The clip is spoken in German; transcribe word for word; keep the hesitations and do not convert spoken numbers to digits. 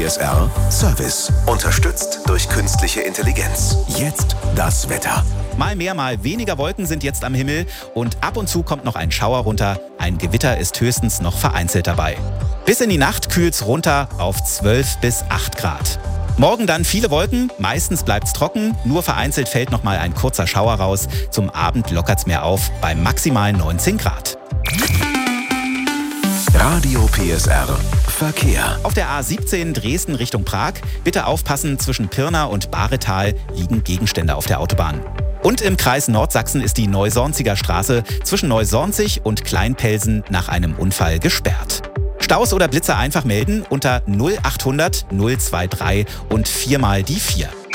S R Service. Unterstützt durch künstliche Intelligenz. Jetzt das Wetter. Mal mehr, mal weniger Wolken sind jetzt am Himmel und ab und zu kommt noch ein Schauer runter. Ein Gewitter ist höchstens noch vereinzelt dabei. Bis in die Nacht kühlt's runter auf zwölf bis acht Grad. Morgen dann viele Wolken, meistens bleibt's trocken, nur vereinzelt fällt noch mal ein kurzer Schauer raus. Zum Abend lockert's mehr auf bei maximal neunzehn Grad. Radio P S R Verkehr. Auf der A siebzehn Dresden Richtung Prag. Bitte aufpassen, zwischen Pirna und Baretal liegen Gegenstände auf der Autobahn. Und im Kreis Nordsachsen ist die Neusornziger Straße zwischen Neusornzig und Kleinpelsen nach einem Unfall gesperrt. Staus oder Blitzer einfach melden unter null achthundert null drei drei und viermal die vier.